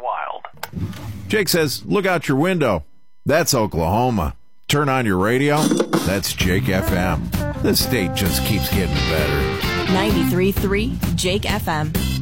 wild. Jake says, look out your window. That's Oklahoma. Turn on your radio. That's Jake FM. This state just keeps getting better. 93.3 Jake FM.